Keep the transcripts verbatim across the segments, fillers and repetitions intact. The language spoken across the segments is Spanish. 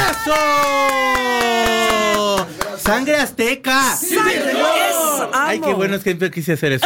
¡Eso! ¡Sangre azteca! ¡Sí, señor! Ay, qué bueno, es que siempre quise hacer eso.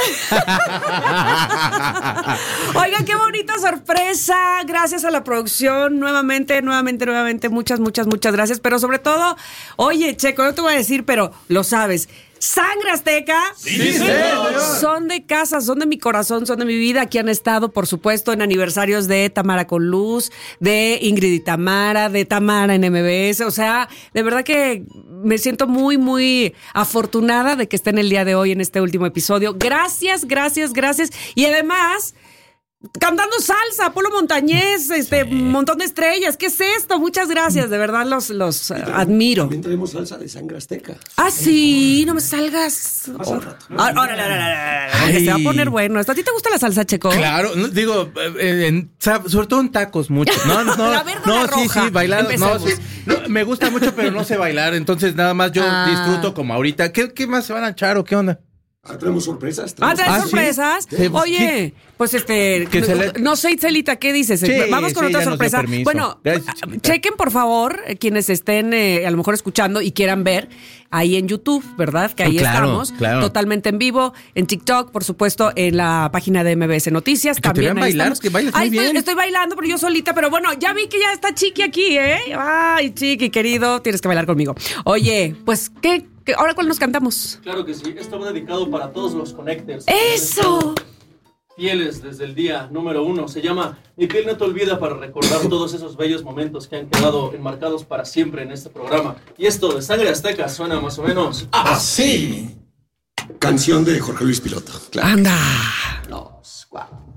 Oigan, qué bonita sorpresa. Gracias a la producción. Nuevamente, nuevamente, nuevamente. Muchas, muchas, muchas gracias. Pero sobre todo, oye, Checo, no te voy a decir, pero lo sabes. Sangre Azteca. Sí, sí, señor. Son de casa, son de mi corazón, son de mi vida. Aquí han estado, por supuesto, en aniversarios de Tamara con Luz, de Ingrid y Tamara, de Tamara en M B S. O sea, de verdad que me siento muy, muy afortunada de que estén el día de hoy en este último episodio. Gracias, gracias, gracias. Y además, cantando salsa, Polo Montañés, este, un montón de estrellas. ¿Qué es esto? Muchas gracias, de verdad los, los uh, admiro. También tenemos salsa de Sangre Azteca. Ah, sí, no me salgas. Más al rato. Ahora, ahora, ahora, ahora, se va a poner bueno. ¿A ti te gusta la salsa, Checo? Claro, no, digo, eh, en, sobre todo en tacos mucho. No, no, La verde o no, la sí, roja. sí, bailado. No, sí. Empecemos. No, me gusta mucho, pero no sé bailar. Entonces, nada más yo Ah. disfruto como ahorita. ¿Qué, qué más se van a echar o qué onda? Ah, tenemos sorpresas. Ah, tenemos- ¿traes Ah, sorpresas? ¿sí? Sí, pues, Oye, pues este, Que se le- no sé, Itzelita, ¿qué dices? Sí, Vamos con sí, otra ya nos dio sorpresa. permiso. Bueno, Gracias, chiquita. chequen por favor, eh, quienes estén eh, a lo mejor escuchando y quieran ver ahí en YouTube, ¿verdad? Que ahí Claro, estamos, claro. totalmente en vivo, en TikTok, por supuesto, en la página de M B S Noticias. Que te También vean ahí bailar, estamos. que bailes muy Ay, estoy, bien. estoy bailando, pero yo solita, pero bueno, ya vi que ya está Chiqui aquí, ¿eh? Ay, Chiqui, querido, tienes que bailar conmigo. Oye, pues, ¿qué? ¿Qué? ¿Ahora cuál nos cantamos? Claro que sí, esto va dedicado para todos los connectors. ¡Eso! Fieles desde el día número uno. Se llama Mi piel no te olvida, para recordar todos esos bellos momentos que han quedado enmarcados para siempre en este programa. Y esto de Sangre Azteca suena más o menos Así. Canción de Jorge Luis Piloto. Claro. Anda. Dos, cuatro.